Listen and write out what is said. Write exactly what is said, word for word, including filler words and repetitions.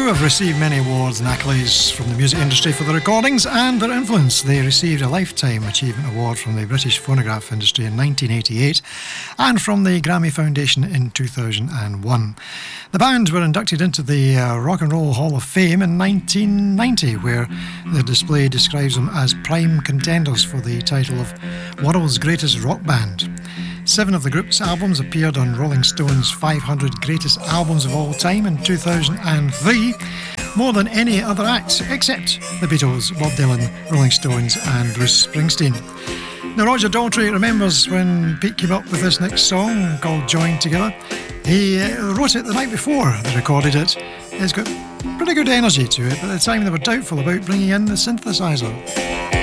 U have received many awards and accolades from the music industry for their recordings and their influence. They received a Lifetime Achievement Award from the British phonograph industry in nineteen eighty-eight and from the Grammy Foundation in two thousand one. The band were inducted into the uh, Rock and Roll Hall of Fame in nineteen ninety, where the display describes them as prime contenders for the title of World's Greatest Rock Band. Seven of the group's albums appeared on Rolling Stone's five hundred Greatest Albums of All Time in two thousand three, more than any other act except the Beatles, Bob Dylan, Rolling Stones and Bruce Springsteen. Now, Roger Daltrey remembers when Pete came up with this next song called Joined Together. He uh, wrote it the night before they recorded it. It's got pretty good energy to it, but at the time they were doubtful about bringing in the synthesizer.